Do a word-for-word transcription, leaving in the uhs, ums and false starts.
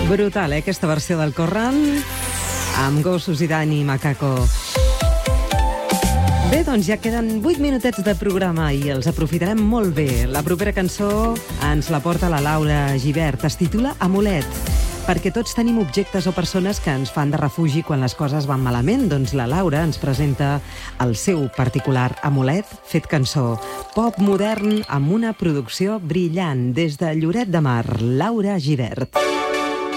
Brutal, eh, aquesta versió del Corran, amb gossos i Dani Macaco. Bé, doncs ja queden vuit minutets de programa i els aprofitarem molt bé. La propera cançó ens la porta la Laura Gibert. Es titula Amulet, perquè tots tenim objectes o persones que ens fan de refugi quan les coses van malament. Doncs la Laura ens presenta el seu particular amulet fet cançó. Pop modern amb una producció brillant. Des de Lloret de Mar, Laura Gibert.